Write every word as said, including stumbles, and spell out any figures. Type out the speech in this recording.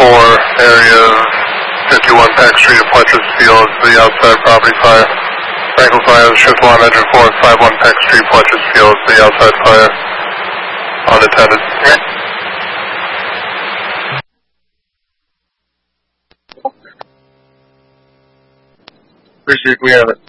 four, area fifty-one Peck Street at Fletcher's Field, the outside property fire. Franklin Fire, shift one, engine four, five one Peck Street, Fletcher's Field, the outside fire. Unattended. Appreciate we have it.